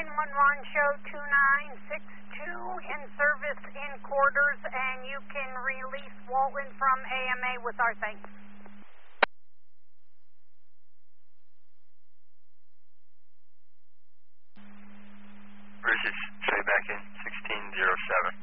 Show 2962 in service in quarters, and you can release Walton from AMA with our thanks. Bruce is straight back in 1607.